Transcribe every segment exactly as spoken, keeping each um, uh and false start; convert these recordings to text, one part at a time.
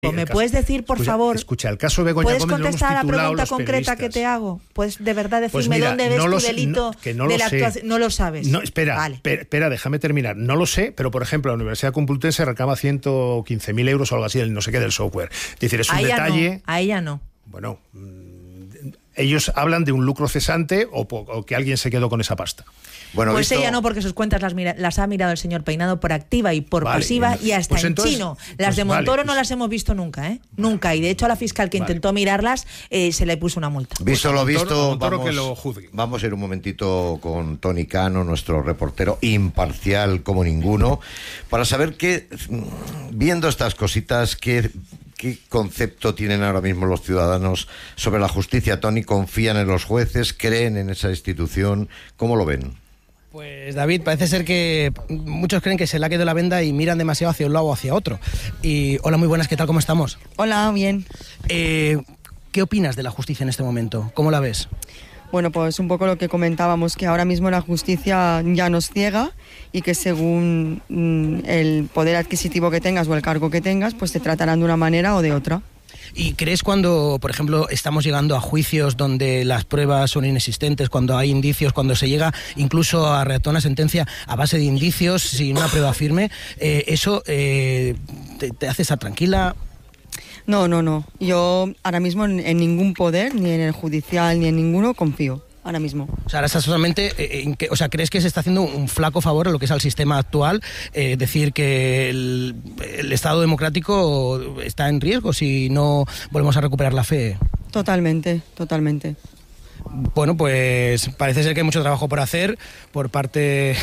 ¿Me puedes decir, por escucha, favor? Escucha, el caso Begoña ¿Puedes Gómez contestar lo a hemos la pregunta titulado concreta los que te hago? ¿Puedes de verdad decirme pues mira, dónde ves no tu lo sé, delito no, que no de lo la sé. actuación? No lo sabes. No, espera, vale. espera, espera, déjame terminar. No lo sé, pero por ejemplo, la Universidad Complutense reclama ciento quince mil euros o algo así, el no sé qué del software. Es decir, es un a ella detalle. No, a ella no. Bueno, mmm, ellos hablan de un lucro cesante o, o que alguien se quedó con esa pasta. Bueno, pues visto... ella no, porque sus cuentas las, mira, las ha mirado el señor Peinado por activa y por vale, pasiva y hasta pues en entonces, chino. Las pues de Montoro vale, pues... no las hemos visto nunca, ¿eh? Nunca. Y de hecho a la fiscal que vale. intentó mirarlas eh, se le puso una multa. Visto pues lo visto, Montoro, vamos, que lo juzgue. Vamos a ir un momentito con Toni Cano, nuestro reportero imparcial como ninguno, para saber qué, viendo estas cositas, qué... ¿Qué concepto tienen ahora mismo los ciudadanos sobre la justicia, Toni? ¿Confían en los jueces? ¿Creen en esa institución? ¿Cómo lo ven? Pues David, parece ser que muchos creen que se le ha quedado la venda y miran demasiado hacia un lado o hacia otro. Y hola, muy buenas, ¿qué tal? ¿Cómo estamos? Hola, bien. Eh, ¿Qué opinas de la justicia en este momento? ¿Cómo la ves? Bueno, pues un poco lo que comentábamos, que ahora mismo la justicia ya nos ciega y que según mm, el poder adquisitivo que tengas o el cargo que tengas, pues te tratarán de una manera o de otra. ¿Y crees cuando, por ejemplo, estamos llegando a juicios donde las pruebas son inexistentes, cuando hay indicios, cuando se llega incluso a redactar una sentencia a base de indicios sin una prueba firme, eh, eso eh, te, te hace estar tranquila? No, no, no. Yo ahora mismo en, en ningún poder, ni en el judicial, ni en ninguno, confío. Ahora mismo. O sea, ahora estás solamente, en que, o sea, ¿crees que se está haciendo un flaco favor a lo que es al sistema actual? Eh, decir que el, el Estado democrático está en riesgo si no volvemos a recuperar la fe. Totalmente, totalmente. Bueno, pues parece ser que hay mucho trabajo por hacer por parte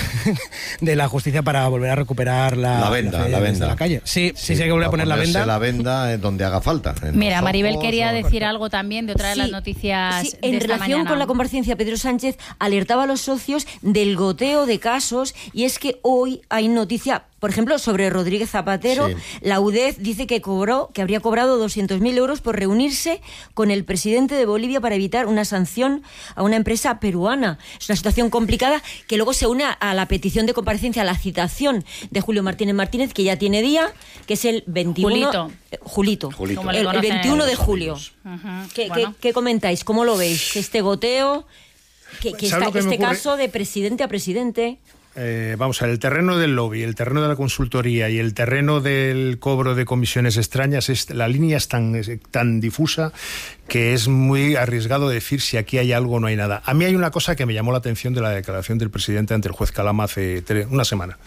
de la justicia para volver a recuperar la, la venda, la, la venda. De la calle. Sí, sí, sí, hay que volver a poner la venda. la venda en donde haga falta. Mira, Maribel quería decir algo también de otra de sí, las noticias sí, de en esta relación mañana. Con la comparecencia, Pedro Sánchez alertaba a los socios del goteo de casos, y es que hoy hay noticia, por ejemplo, sobre Rodríguez Zapatero. Sí. La U D E F dice que cobró, que habría cobrado doscientos mil euros por reunirse con el presidente de Bolivia para evitar una sanción a una empresa peruana. Es una situación complicada que luego se une a la petición de comparecencia, a la citación de Julio Martínez Martínez, que ya tiene día, que es el veintiuno... Julito. Eh, Julito. Julito. El, el veintiuno de julio. Uh-huh. ¿Qué, bueno. ¿qué, ¿Qué comentáis? ¿Cómo lo veis? Este goteo, que, que está, que este caso de presidente a presidente... Eh, vamos a ver, el terreno del lobby, el terreno de la consultoría y el terreno del cobro de comisiones extrañas, es, la línea es tan, es tan difusa que es muy arriesgado decir si aquí hay algo o no hay nada. A mí hay una cosa que me llamó la atención de la declaración del presidente ante el juez Calama hace tres, una semana,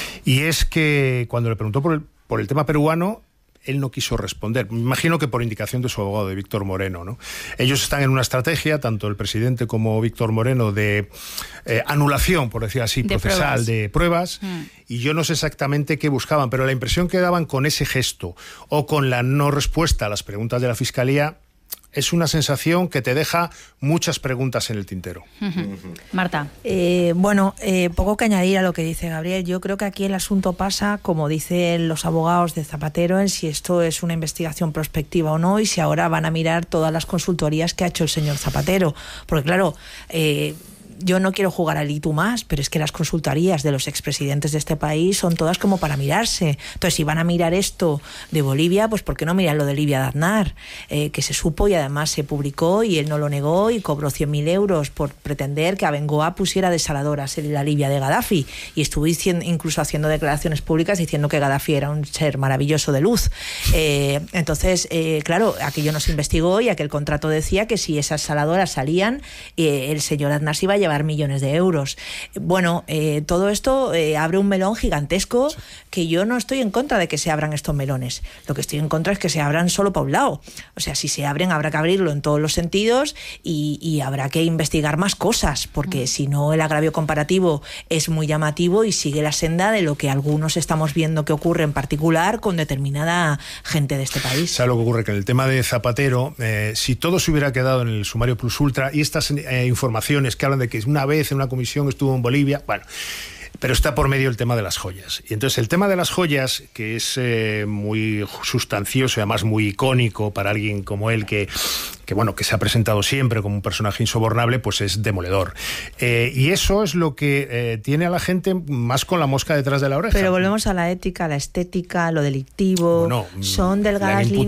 y es que cuando le preguntó por el, por el tema peruano, él no quiso responder. Me imagino que por indicación de su abogado, de Víctor Moreno, ¿no? Ellos están en una estrategia, tanto el presidente como Víctor Moreno, de eh, anulación, por decir así, de procesal pruebas. de pruebas, mm. y yo no sé exactamente qué buscaban, pero la impresión que daban con ese gesto o con la no respuesta a las preguntas de la Fiscalía es una sensación que te deja muchas preguntas en el tintero. Uh-huh. Uh-huh. Marta. Eh, bueno, eh, poco que añadir a lo que dice Gabriel. Yo creo que aquí el asunto pasa, como dicen los abogados de Zapatero, en si esto es una investigación prospectiva o no, y si ahora van a mirar todas las consultorías que ha hecho el señor Zapatero. Porque claro, eh, yo no quiero jugar al y tú más, pero es que las consultorías de los expresidentes de este país son todas como para mirarse. Entonces, si van a mirar esto de Bolivia, pues ¿por qué no miran lo de Livia de Aznar? Eh, que se supo y además se publicó y él no lo negó y cobró cien mil euros por pretender que Abengoa pusiera desaladoras en la Libia de Gaddafi, y estuvo diciendo, incluso haciendo declaraciones públicas diciendo que Gaddafi era un ser maravilloso de luz. Eh, entonces, eh, claro, aquello no se investigó y aquel contrato decía que si esas saladoras salían, eh, el señor Aznar se iba a llevar millones de euros. Bueno, eh, todo esto eh, abre un melón gigantesco, que yo no estoy en contra de que se abran estos melones. Lo que estoy en contra es que se abran solo para un lado. O sea, si se abren habrá que abrirlo en todos los sentidos y, y habrá que investigar más cosas, porque mm. si no el agravio comparativo es muy llamativo y sigue la senda de lo que algunos estamos viendo que ocurre en particular con determinada gente de este país. ¿Sabe lo que ocurre? Que en el tema de Zapatero, eh, si todo se hubiera quedado en el sumario plus ultra y estas eh, informaciones que hablan de que una vez en una comisión estuvo en Bolivia, bueno, pero está por medio el tema de las joyas. Y entonces el tema de las joyas, que es eh, muy sustancioso y además muy icónico para alguien como él, que, que bueno, que se ha presentado siempre como un personaje insobornable, pues es demoledor. Eh, y eso es lo que eh, tiene a la gente más con la mosca detrás de la oreja. Pero volvemos a la ética, a la estética, a lo delictivo. Bueno, son delgadas líneas